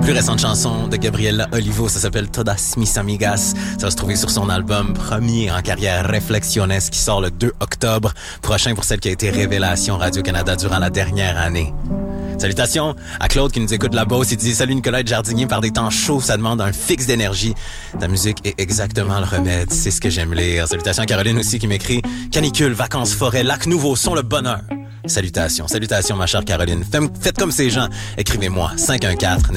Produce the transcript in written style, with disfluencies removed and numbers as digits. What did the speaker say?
Plus récente chanson de Gabriela Olivo, ça s'appelle Todas mis amigas. Ça va se trouver sur son album premier en carrière Reflexiones qui sort le 2 octobre prochain pour celle qui a été révélation Radio-Canada durant la dernière année. Salutations à Claude qui nous écoute là-bas. Il dit « Salut Nicolas, être jardinier par des temps chauds, ça demande un fixe d'énergie. Ta musique est exactement le remède, c'est ce que j'aime lire. » Salutations à Caroline aussi qui m'écrit « Canicule, vacances, forêt, lac nouveau sont le bonheur. » Salutations ma chère Caroline. Faites comme ces gens. Écrivez-moi 514